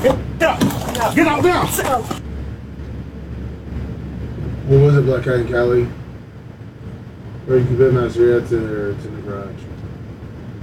Get out! Get out now! What was it, Black Cat and Cali? Or you can put Master, it's in the garage.